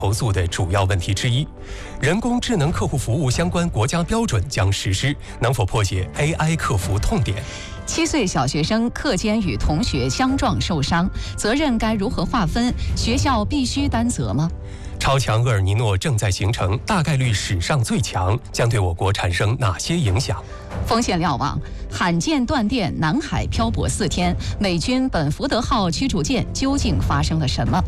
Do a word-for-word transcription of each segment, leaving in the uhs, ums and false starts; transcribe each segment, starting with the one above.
投诉的主要问题之一。人工智能客户服务相关国家标准将实施，能否破解 A I 客服痛点？ 七岁小学生课间与同学相撞受伤，责任该如何划分？学校必须担责吗？ 超强厄尔尼诺正在形成，大概率史上最强，将对我国产生哪些影响？ 风险瞭望，罕见断电，南海漂泊四天，美军本福德号驱逐舰究竟发生了什么？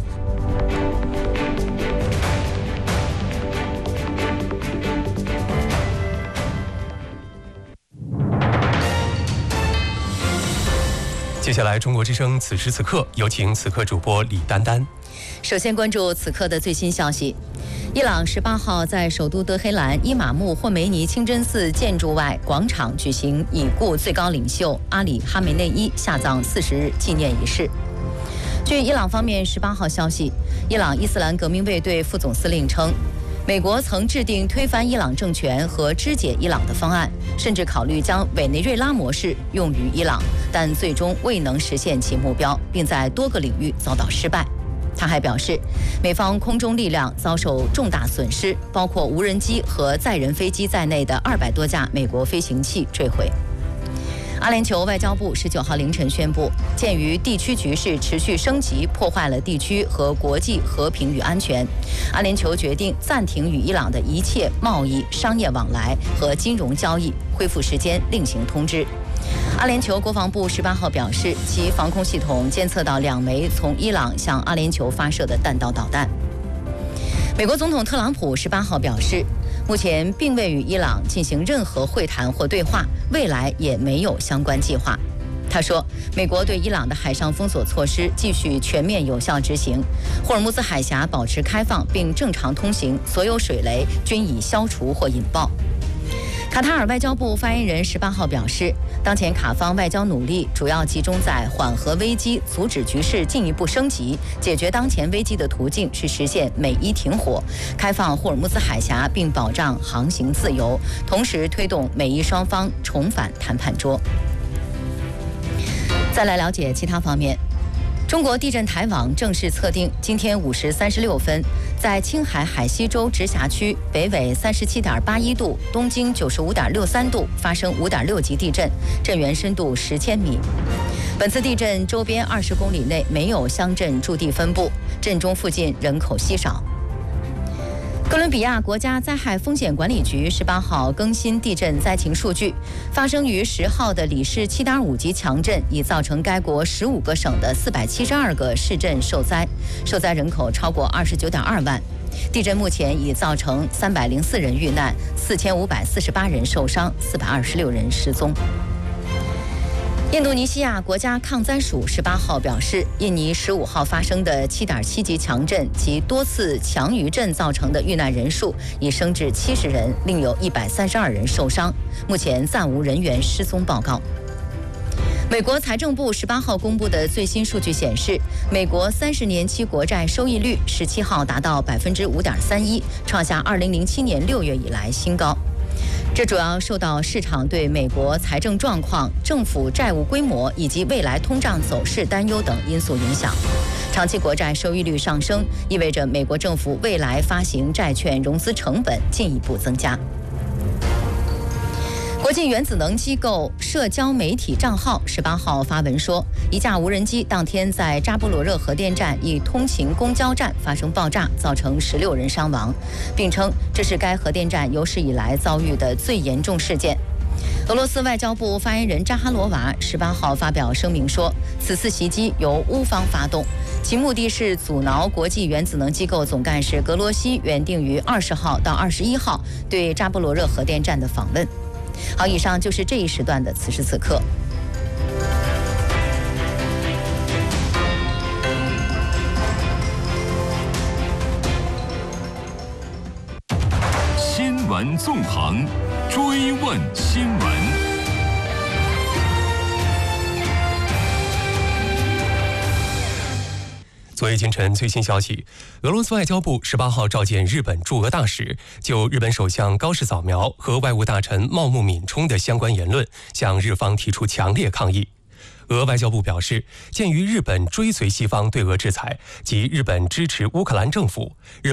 接下来，中国之声此时此刻，有请此刻主播李丹丹。 首先关注此刻的最新消息。伊朗十八号在首都德黑兰伊玛目霍梅尼清真寺建筑外广场举行已故最高领袖阿里哈梅内伊下葬四十日纪念仪式。据伊朗方面十八号消息，伊朗伊斯兰革命卫队副总司令称，美国曾制定推翻伊朗政权和肢解伊朗的方案，甚至考虑将委内瑞拉模式用于伊朗，但最终未能实现其目标，并在多个领域遭到失败。他还表示，美方空中力量遭受重大损失，包括无人机和载人飞机在内的二百多架美国飞行器坠毁。阿联酋外交部十九号凌晨宣布，鉴于地区局势持续升级，破坏了地区和国际和平与安全，阿联酋决定暂停与伊朗的一切贸易、商业往来和金融交易，恢复时间另行通知。阿联酋国防部十八号表示，其防空系统监测到两枚从伊朗向阿联酋发射的弹道导弹。美国总统特朗普十八号表示，目前并未与伊朗进行任何会谈或对话，未来也没有相关计划。他说，美国对伊朗的海上封锁措施继续全面有效执行，霍尔木兹海峡保持开放并正常通行，所有水雷均已消除或引爆。卡塔尔外交部发言人十八号表示，当前卡方外交努力主要集中在缓和危机、阻止局势进一步升级。解决当前危机的途径是实现美伊停火，开放霍尔木兹海峡并保障航行自由，同时推动美伊双方重返谈判桌。再来了解其他方面。中国地震台网正式测定，今天五时三十六分，在青海海西州直辖区北纬三十七点八一度、东经九十五点六三度发生五点六级地震，震源深度十千米。本次地震周边二十公里内没有乡镇驻地分布，震中附近人口稀少。哥伦比亚国家灾害风险管理局十八号更新地震灾情数据，发生于十号的里氏七点五级强震已造成该国十五个省的四百七十二个市镇受灾，受灾人口超过二十九点二万。地震目前已造成三百零四人遇难，四千五百四十八人受伤，四百二十六人失踪。印度尼西亚国家抗灾署十八号表示，印尼十五号发生的七点七级强震及多次强余震造成的遇难人数已升至七十人，另有一百三十二人受伤，目前暂无人员失踪报告。美国财政部十八号公布的最新数据显示，美国三十年期国债收益率十七号达到百分之五点三一，创下二零零七年六月以来新高。这主要受到市场对美国财政状况、政府债务规模以及未来通胀走势担忧等因素影响。长期国债收益率上升，意味着美国政府未来发行债券融资成本进一步增加。国际原子能机构社交媒体账号十八号发文说，一架无人机当天在扎波罗热核电站一通勤公交站发生爆炸，造成十六人伤亡，并称这是该核电站有史以来遭遇的最严重事件。俄罗斯外交部发言人扎哈罗娃十八号发表声明说，此次袭击由乌方发动，其目的是阻挠国际原子能机构总干事格罗西原定于二十号到二十一号对扎波罗热核电站的访问。好，以上就是这一时段的此时此刻。 新闻纵横，追问新闻。 昨夜今晨最新消息，俄罗斯外交部十八号召见日本驻俄大使，就日本首相高市早苗和外务大臣茂木敏充的相关言论，向日方提出强烈抗议。俄外交部表示，鉴于日本追随西方对俄制裁及日本支持乌克兰政府，日